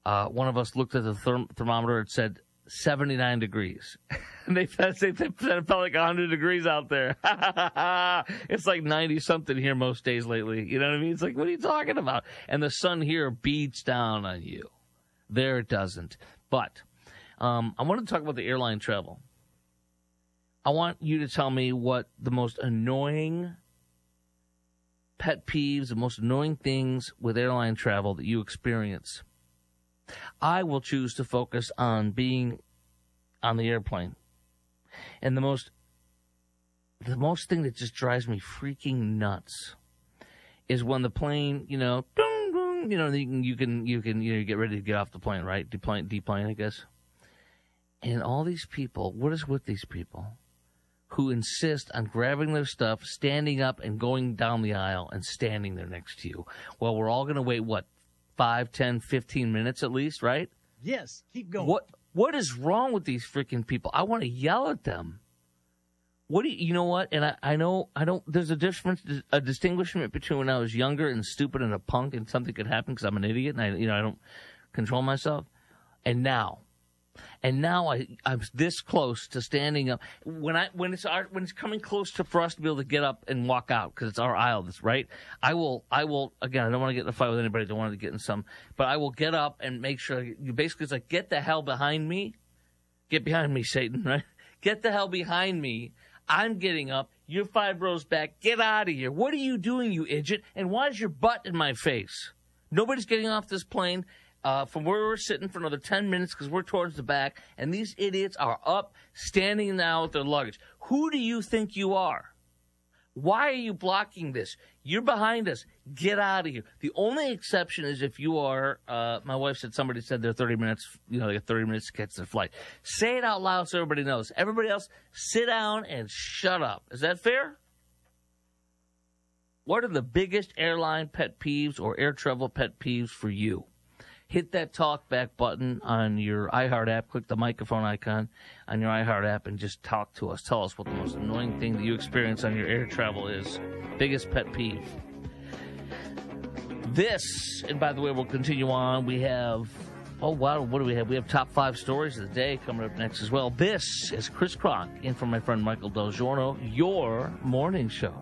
one of us looked at the thermometer. It said 79 degrees. And they said it felt like 100 degrees out there. It's like 90-something here most days lately. You know what I mean? It's like, what are you talking about? And the sun here beats down on you. There it doesn't. But I want to talk about the airline travel. I want you to tell me what the most annoying pet peeves, the most annoying things with airline travel that you experience. I will choose to focus on being on the airplane. And the most thing that just drives me freaking nuts is when the plane, dung, dung, you can get ready to get off the plane, right? Deplane, I guess. And all these people, what is with these people who insist on grabbing their stuff, standing up and going down the aisle and standing there next to you? Well, we're all going to wait, 5, 10, 15 minutes at least, right? Yes, keep going. What is wrong with these freaking people? I want to yell at them. You know what? And I know, there's a distinguishment between when I was younger and stupid and a punk and something could happen because I'm an idiot and I don't control myself. And now I'm this close to standing up. When it's coming close for us to be able to get up and walk out because it's our aisle, right? I will again. I don't want to get in a fight with anybody. I don't want to get in some, but I will get up and make sure. Basically, it's like, get the hell behind me. Get behind me, Satan. Right? Get the hell behind me. I'm getting up. You're 5 rows back. Get out of here. What are you doing, you idiot? And why is your butt in my face? Nobody's getting off this plane. From where we're sitting for another 10 minutes because we're towards the back, and these idiots are up, standing now with their luggage. Who do you think you are? Why are you blocking this? You're behind us. Get out of here. The only exception is if you are, my wife said, somebody said they're 30 minutes, they got 30 minutes to catch their flight. Say it out loud so everybody knows. Everybody else, sit down and shut up. Is that fair? What are the biggest airline pet peeves or air travel pet peeves for you? Hit that talk back button on your iHeart app. Click the microphone icon on your iHeart app and just talk to us. Tell us what the most annoying thing that you experience on your air travel is. Biggest pet peeve. This, and by the way, we'll continue on. We have, what do we have? We have top 5 stories of the day coming up next as well. This is Chris Crock in for my friend Michael Del Giorno, your morning show.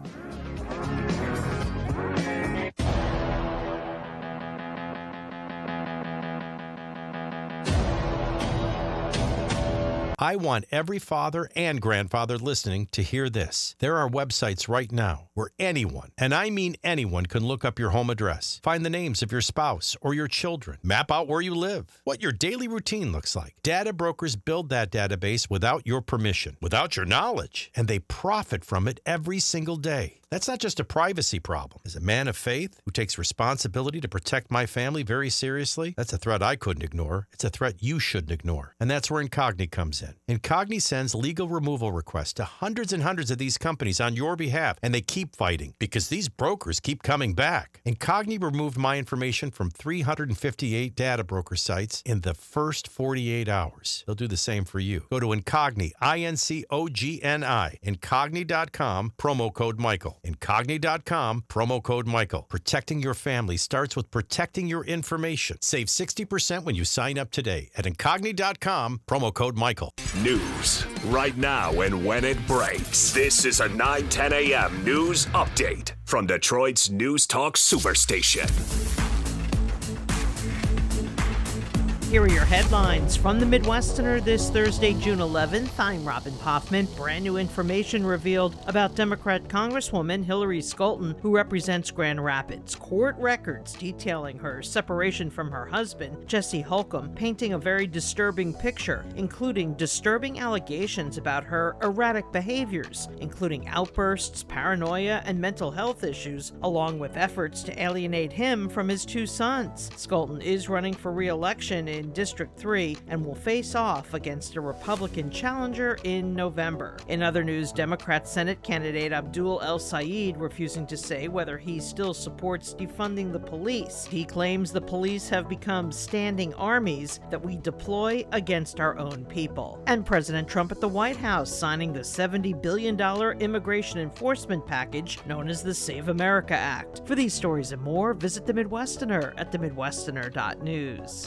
I want every father and grandfather listening to hear this. There are websites right now where anyone, and I mean anyone, can look up your home address, find the names of your spouse or your children, map out where you live, what your daily routine looks like. Data brokers build that database without your permission, without your knowledge, and they profit from it every single day. That's not just a privacy problem. As a man of faith who takes responsibility to protect my family very seriously, that's a threat I couldn't ignore. It's a threat you shouldn't ignore. And that's where Incogni comes in. Incogni sends legal removal requests to hundreds and hundreds of these companies on your behalf, and they keep fighting because these brokers keep coming back. Incogni removed my information from 358 data broker sites in the first 48 hours. They'll do the same for you. Go to Incogni, INCOGNI, Incogni.com, promo code Michael. Incogni.com, promo code Michael. Protecting your family starts with protecting your information. Save 60% when you sign up today at Incogni.com, promo code Michael. News right now and when it breaks. This is a 9:10 a.m. news update from Detroit's News Talk Superstation. Here are your headlines from the Midwesterner this Thursday, June 11th. I'm Robin Hoffman. Brand new information revealed about Democrat Congresswoman Hillary Scholten, who represents Grand Rapids. Court records detailing her separation from her husband, Jesse Holcomb, painting a very disturbing picture, including disturbing allegations about her erratic behaviors, including outbursts, paranoia, and mental health issues, along with efforts to alienate him from his 2 sons. Scholten is running for re-election in District 3 and will face off against a Republican challenger in November. In other news, Democrat Senate candidate Abdul El-Sayed refusing to say whether he still supports defunding the police. He claims the police have become standing armies that we deploy against our own people. And President Trump at the White House signing the $70 billion immigration enforcement package known as the Save America Act. For these stories and more, visit The Midwesterner at themidwesterner.news.